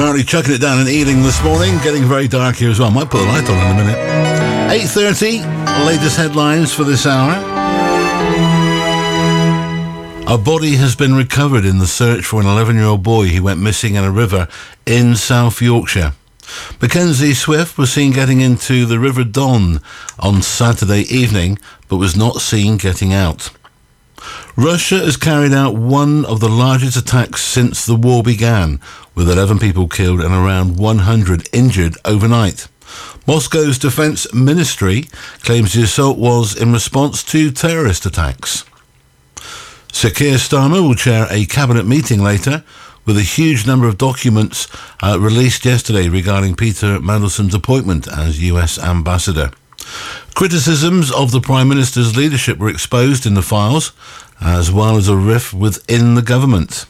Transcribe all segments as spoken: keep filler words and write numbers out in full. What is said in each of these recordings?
Apparently chucking it down in Ealing this morning, getting very dark here as well. Might put the light on in a minute. eight thirty, latest headlines for this hour. A body has been recovered in the search for an eleven-year-old boy who went missing in a river in South Yorkshire. Mackenzie Swift was seen getting into the River Don on Saturday evening, but was not seen getting out. Russia has carried out one of the largest attacks since the war began, with eleven people killed and around one hundred injured overnight. Moscow's defense ministry claims the assault was in response to terrorist attacks. Sir Keir Starmer will chair a cabinet meeting later, with a huge number of documents uh, released yesterday regarding Peter Mandelson's appointment as U S ambassador. Criticisms of the Prime Minister's leadership were exposed in the files, as well as a rift within the government.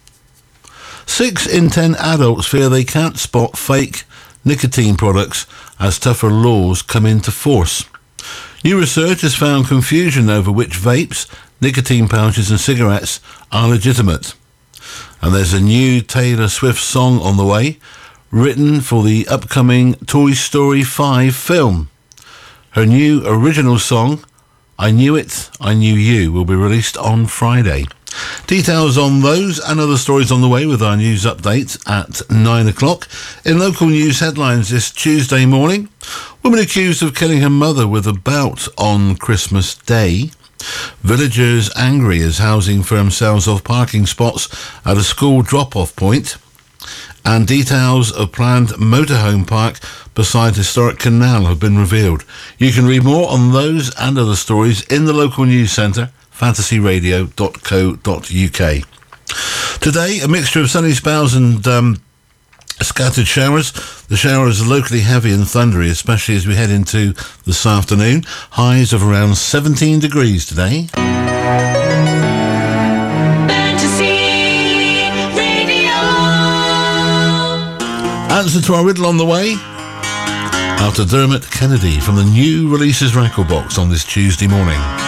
Six in ten adults fear they can't spot fake nicotine products as tougher laws come into force. New research has found confusion over which vapes, nicotine pouches and cigarettes are legitimate. And there's a new Taylor Swift song on the way, written for the upcoming Toy Story five film. Her new original song, I Knew It, I Knew You, will be released on Friday. Details on those and other stories on the way with our news update at nine o'clock. In local news headlines this Tuesday morning, woman accused of killing her mother with a bout on Christmas Day. Villagers angry as housing firm sells off parking spots at a school drop-off point. And details of planned motorhome park beside historic canal have been revealed. You can read more on those and other stories in the local news centre, fantasy radio dot co dot uk. Today, a mixture of sunny spells and um, scattered showers. The showers are locally heavy and thundery, especially as we head into this afternoon. Highs of around seventeen degrees today. Answer to our riddle on the way after Dermot Kennedy from the new Releases record box on this Tuesday morning.